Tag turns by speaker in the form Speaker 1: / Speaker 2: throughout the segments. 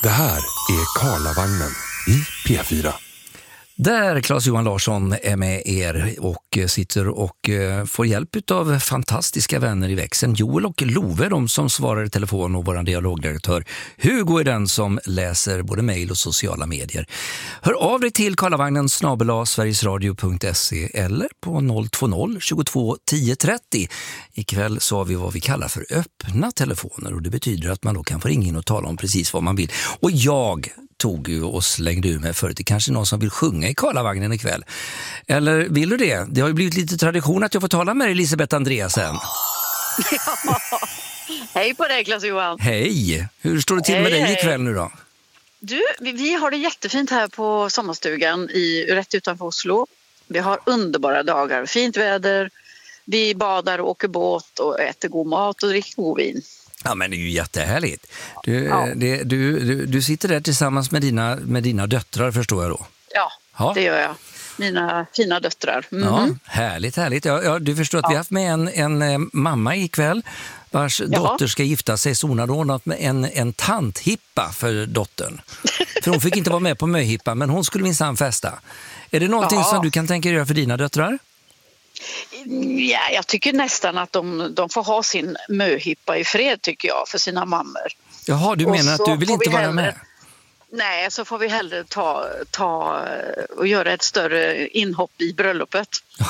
Speaker 1: Det här är Karlavagnen i P4.
Speaker 2: Där Claes-Johan Larsson är med er och sitter och får hjälp av fantastiska vänner i växeln. Joel och Love, de som svarar i telefon, och vår dialogdirektör Hugo är den som läser både mejl och sociala medier. Hör av dig till karlavagnen@sverigesradio.se eller på 020 22 10 30. Ikväll så har vi vad vi kallar för öppna telefoner, och det betyder att man då kan få ringa in och tala om precis vad man vill. Och jag tog ju och slängde ur mig förut. Det kanske är någon som vill sjunga i Karlavagnen ikväll. Eller vill du det? Det har ju blivit lite tradition att jag får tala med Elisabeth Andreasen.
Speaker 3: Ja. Hej på dig, Claes-Johan.
Speaker 2: Hej! Hur står det till med dig ikväll nu då?
Speaker 3: Du, vi har det jättefint här på sommarstugan rätt utanför Oslo. Vi har underbara dagar, fint väder. Vi badar och åker båt och äter god mat och dricker god vin.
Speaker 2: Ja, men det är ju jättehärligt. Du sitter där tillsammans med dina döttrar, förstår jag då?
Speaker 3: Ja, det gör jag. Mina fina döttrar. Mm.
Speaker 2: Ja, härligt. Ja, du förstår att vi har haft med en mamma ikväll vars dotter ska gifta sig, så hon har ordnat med en tanthippa för dottern. För hon fick inte vara med på möhippa, men hon skulle minsann festa. Är det någonting som du kan tänka dig göra för dina döttrar?
Speaker 3: Ja, jag tycker nästan att de får ha sin möhippa i fred, tycker jag, för sina mammor.
Speaker 2: Jaha, du menar att du vill inte vara med?
Speaker 3: Nej, så får vi hellre ta och göra ett större inhopp i bröllopet.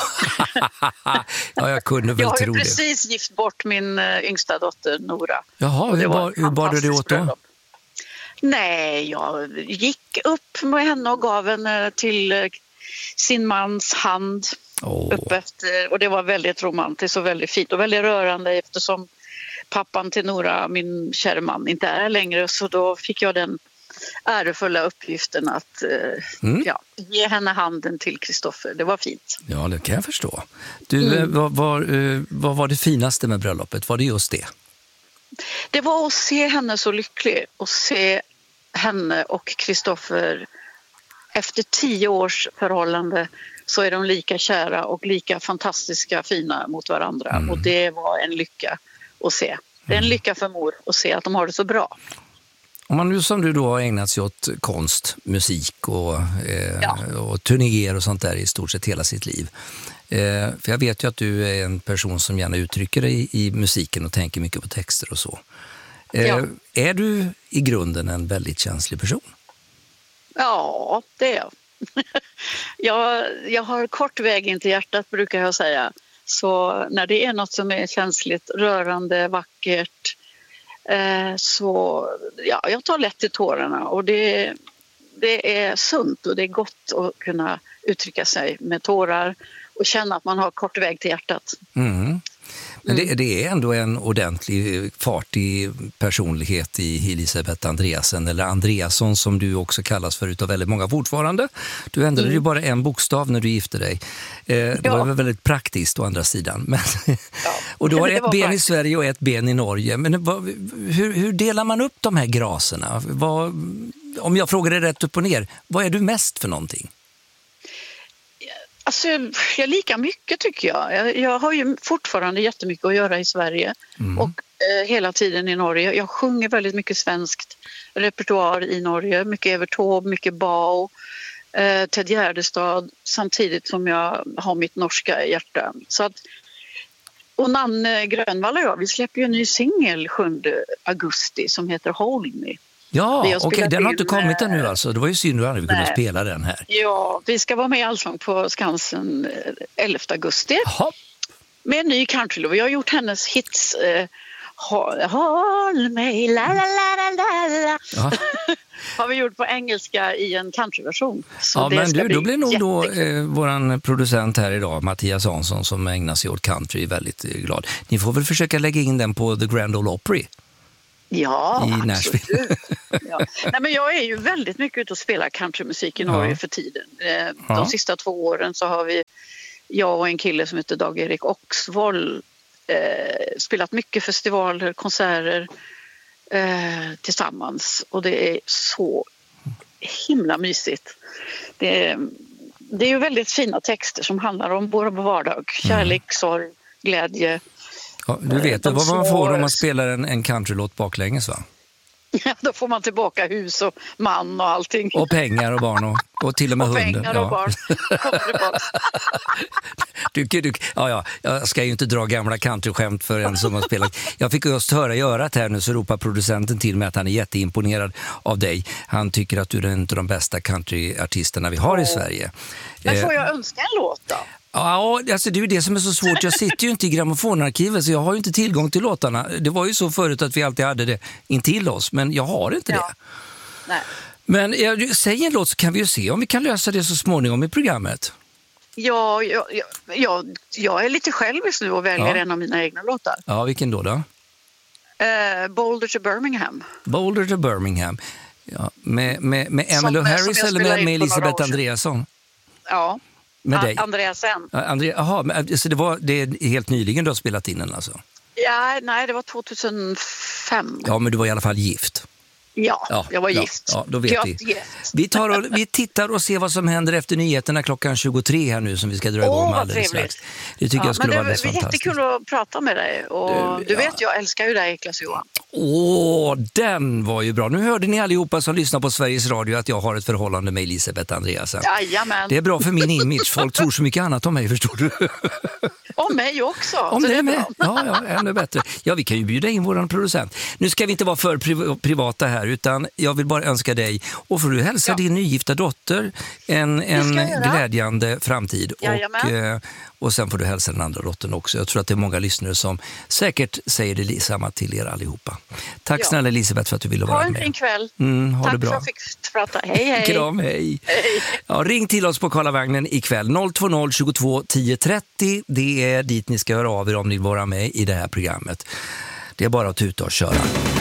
Speaker 2: Ja, jag kunde väl tro det.
Speaker 3: Jag har ju precis gift bort min yngsta dotter Nora.
Speaker 2: Jaha, hur bar du det åt då?
Speaker 3: Bröllop. Nej, jag gick upp med henne och gav henne till sin mans hand. Upp efter, och det var väldigt romantiskt och väldigt fint och väldigt rörande, eftersom pappan till Nora, min kära man, inte är längre, så då fick jag den ärefulla uppgiften att ge henne handen till Kristoffer. Det var fint.
Speaker 2: Ja, det kan jag förstå. Du, vad var det finaste med bröllopet? Var det just det?
Speaker 3: Det var att se henne så lycklig och se henne och Kristoffer efter 10 års förhållande, så är de lika kära och lika fantastiska fina mot varandra. Och det var en lycka att se. Det är en lycka för mor att se att de har det så bra.
Speaker 2: Om man nu som du då har ägnat sig åt konst, musik och turnéer och sånt där i stort sett hela sitt liv. För jag vet ju att du är en person som gärna uttrycker dig i musiken och tänker mycket på texter och så. Är du i grunden en väldigt känslig person?
Speaker 3: Ja, det är jag. Jag har kort väg in till hjärtat, brukar jag säga. Så när det är något som är känsligt, rörande, vackert, så jag tar lätt till tårarna. Och det är sunt och det är gott att kunna uttrycka sig med tårar och känna att man har kort väg till hjärtat.
Speaker 2: Men det är ändå en ordentlig fartig personlighet i Elisabeth Andreasen, eller Andreasson som du också kallas för utav väldigt många fortfarande. Du ändrade ju bara en bokstav när du gifte dig. Det var väl väldigt praktiskt å andra sidan. Men, och du har ett ben i Sverige och ett ben i Norge. Men hur delar man upp de här graserna? Om jag frågar dig rätt upp och ner, vad är du mest för någonting?
Speaker 3: Alltså, jag lika mycket, tycker jag. Jag har ju fortfarande jättemycket att göra i Sverige och hela tiden i Norge. Jag sjunger väldigt mycket svenskt repertoar i Norge. Mycket Evert Taube, mycket Bao, Ted Gärdestad, samtidigt som jag har mitt norska hjärta. Så att, och Nanne Grönvall och jag, vi släpper ju en ny singel 7 augusti som heter Hold Me.
Speaker 2: Ja, okej, den har inte kommit ännu alltså. Det var ju synd att vi aldrig kunde spela den här.
Speaker 3: Ja, vi ska vara med i Allsång på Skansen 11 augusti.
Speaker 2: Jaha.
Speaker 3: Med en ny countrylåt. Jag har gjort hennes hits Håll mig, la la la la la. Har vi gjort på engelska i en countryversion.
Speaker 2: Ja, men då blir nog då våran producent här idag, Mattias Hansson, som ägnar sig åt country, väldigt glad. Ni får väl försöka lägga in den på The Grand Ole Opry.
Speaker 3: Ja,
Speaker 2: i Nashville.
Speaker 3: Nej, men jag är ju väldigt mycket ute och spelar countrymusik i Norge för tiden. De sista 2 åren så har jag och en kille som heter Dag-Erik Oxvold spelat mycket festivaler, konserter tillsammans. Och det är så himla mysigt. Det är ju väldigt fina texter som handlar om vår vardag. Kärlek, sorg, glädje.
Speaker 2: Ja, du vet vad man får om man spelar en countrylåt baklänges, va?
Speaker 3: Ja, då får man tillbaka hus och man och allting.
Speaker 2: Och pengar och barn och till och med hunden.
Speaker 3: Pengar och barn.
Speaker 2: Jag ska ju inte dra gamla countryskämt för en som har spelat. Jag fick just höra i örat här nu, så ropar producenten till mig att han är jätteimponerad av dig. Han tycker att du är en av de bästa countryartisterna vi har i Sverige.
Speaker 3: Men får jag önska en låt då?
Speaker 2: Ja, alltså det är ju det som är så svårt. Jag sitter ju inte i grammofonarkivet, så jag har ju inte tillgång till låtarna. Det var ju så förut att vi alltid hade det intill oss, men jag har inte det.
Speaker 3: Nej.
Speaker 2: Men säg en låt så kan vi ju se om vi kan lösa det så småningom i programmet.
Speaker 3: Ja, jag är lite självisk nu och väljer en av mina egna låtar.
Speaker 2: Ja, vilken då?
Speaker 3: Boulder to Birmingham.
Speaker 2: Boulder to Birmingham. Ja, med Emmylou Harris eller med Elisabeth Andreasson?
Speaker 3: Ja.
Speaker 2: Med dig?
Speaker 3: Andreasen.
Speaker 2: Jaha, så det är helt nyligen du har spelat in den alltså?
Speaker 3: Ja, nej, det var 2005.
Speaker 2: Ja, men du var i alla fall gift.
Speaker 3: Ja, jag var gift.
Speaker 2: Ja, då vet vi. Vi tittar och ser vad som händer efter nyheterna klockan 23 här nu, som vi ska dra igång alldeles strax. Det tycker jag skulle vara mest fantastiskt.
Speaker 3: Det är jättekul att prata med dig. Och du vet, jag älskar ju dig, Klas-Johan.
Speaker 2: Den var ju bra. Nu hörde ni allihopa som lyssnar på Sveriges Radio att jag har ett förhållande med Elisabeth Andreasen.
Speaker 3: Jajamän.
Speaker 2: Det är bra för min image. Folk tror så mycket annat om mig, förstår du?
Speaker 3: Om mig också.
Speaker 2: Om det med. Ja, ännu bättre. Ja, vi kan ju bjuda in våran producent. Nu ska vi inte vara för privata här, utan jag vill bara önska dig, och får du hälsa din nygifta dotter en glädjande framtid. Och sen får du hälsa den andra dottern också. Jag tror att det är många lyssnare som säkert säger det samma till er allihopa. Tack snälla Elisabeth för att du ville vara med.
Speaker 3: Ha en fin kväll.
Speaker 2: Ha
Speaker 3: Tack
Speaker 2: det bra.
Speaker 3: för att jag fick prata. Hej.
Speaker 2: Kram, hej. Ja, ring till oss på Karlavagnen ikväll. 020 22 10 30. Det är dit ni ska höra av er om ni vill vara med i det här programmet. Det är bara att tuta och köra.